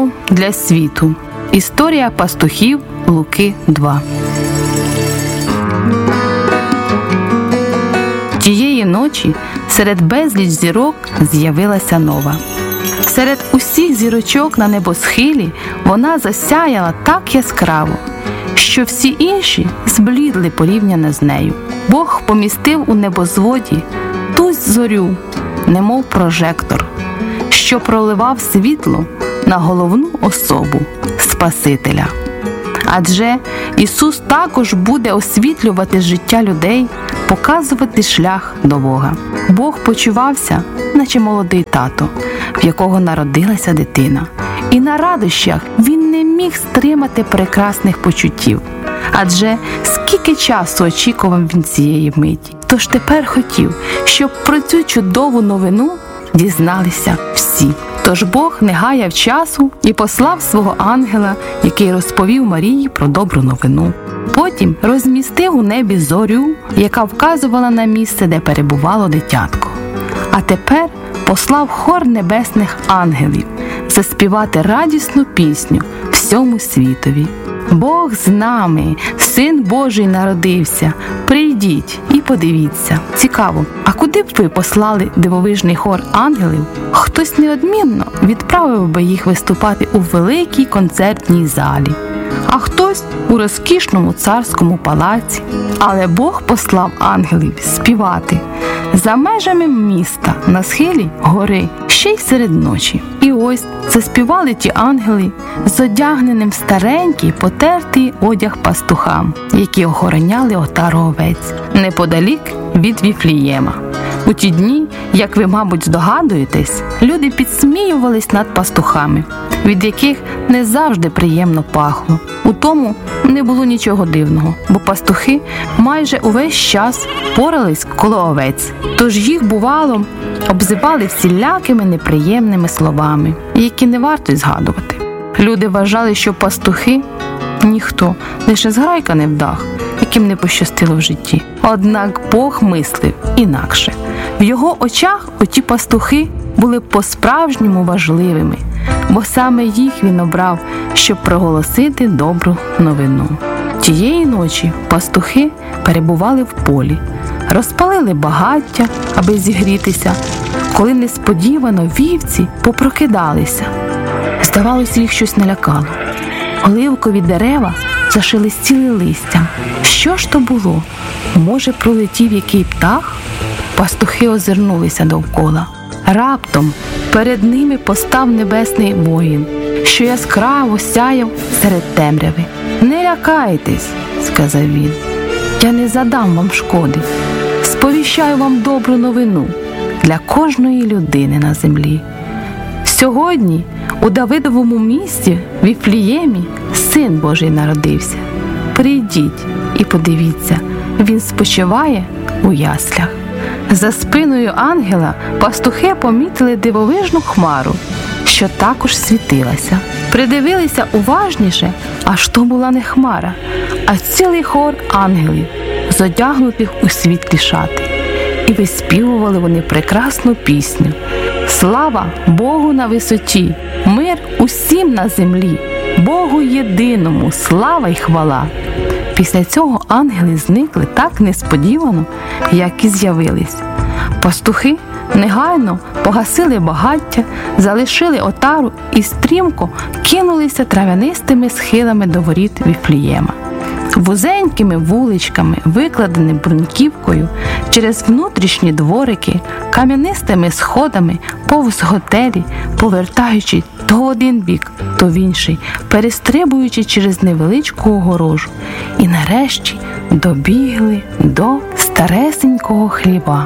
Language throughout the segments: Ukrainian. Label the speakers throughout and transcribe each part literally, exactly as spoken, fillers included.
Speaker 1: Світло для світу. Історія пастухів Луки два. Тієї ночі серед безліч зірок з'явилася нова. Серед усіх зірочок на небосхилі вона засяяла так яскраво, що всі інші зблідли порівняно з нею. Бог помістив у небозводі ту зорю, немов прожектор, що проливав світло на головну особу Спасителя. Адже Ісус також буде освітлювати життя людей, показувати шлях до Бога. Бог почувався, наче молодий тато, в якого народилася дитина. І на радощах він не міг стримати прекрасних почуттів. Адже скільки часу очікував він цієї миті. Тож тепер хотів, щоб про цю чудову новину дізналися всі. Тож Бог не гаяв часу і послав свого ангела, який розповів Марії про добру новину. Потім розмістив у небі зорю, яка вказувала на місце, де перебувало дитятко. А тепер послав хор небесних ангелів заспівати радісну пісню всьому світові. Бог з нами, Син Божий народився, прийдіть і подивіться. Цікаво, а куди б ви послали дивовижний хор ангелів? Хтось неодмінно відправив би їх виступати у великій концертній залі, а хтось у розкішному царському палаці. Але Бог послав ангелів співати за межами міста, на схилі гори, ще й серед ночі. І ось заспівали ті ангели з одягненим в старенький, потертий одяг пастухам, які охороняли отару овець, неподалік від Віфлієма. У ті дні, як ви, мабуть, здогадуєтесь, люди підсміювались над пастухами, від яких не завжди приємно пахло. У тому не було нічого дивного, бо пастухи майже увесь час порались коло овець, тож їх, бувало, обзивали всілякими неприємними словами, які не варто й згадувати. Люди вважали, що пастухи – ніхто, лише зграйка невдах, яким не пощастило в житті. Однак Бог мислив інакше. В його очах оті пастухи були по-справжньому важливими, бо саме їх він обрав, щоб проголосити добру новину. Тієї ночі пастухи перебували в полі, розпалили багаття, аби зігрітися, коли несподівано вівці попрокидалися. Здавалося, їх щось налякало. Оливкові дерева зашелестіли листям. Що ж то було? Може, пролетів який птах? Пастухи озирнулися довкола. Раптом перед ними постав небесний воїн, що яскраво сяяв серед темряви. «Не лякайтесь», – сказав він, – «я не задам вам шкоди. Сповіщаю вам добру новину для кожної людини на землі. Сьогодні у Давидовому місті, в Віфліємі, Син Божий народився. Прийдіть і подивіться, він спочиває у яслях». За спиною ангела пастухи помітили дивовижну хмару, що також світилася. Придивилися уважніше, аж то була не хмара, а цілий хор ангелів, зодягнутих у світлі шати. І виспівували вони прекрасну пісню: «Слава Богу на висоті, мир усім на землі, Богу єдиному, слава й хвала». Після цього ангели зникли так несподівано, як і з'явились. Пастухи негайно погасили багаття, залишили отару і стрімко кинулися трав'янистими схилами до воріт Віфлієма. Вузенькими вуличками, викладеними бруньківкою, через внутрішні дворики, кам'янистими сходами, повз готелі, повертаючи то в один бік, то в інший, перестрибуючи через невеличку огорожу. І нарешті добігли до старесенького хліва.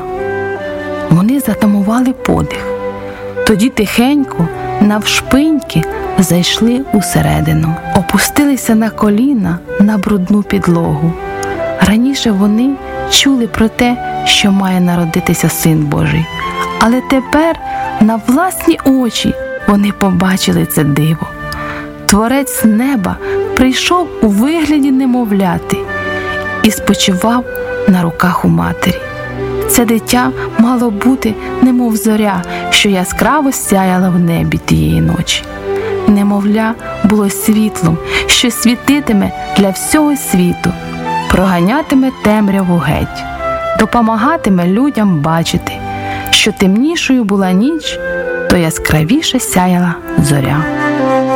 Speaker 1: Вони затамували подих. Тоді тихенько, навшпиньки, зайшли усередину, опустилися на коліна на брудну підлогу. Раніше вони чули про те, що має народитися Син Божий, але тепер на власні очі вони побачили це диво. Творець неба прийшов у вигляді немовляти і спочивав на руках у матері. Це дитя мало бути немов зоря, що яскраво сяяла в небі тієї ночі. немовля було світлом, що світитиме для всього світу, проганятиме темряву геть, допомагатиме людям бачити, що темнішою була ніч, то яскравіше сяяла зоря.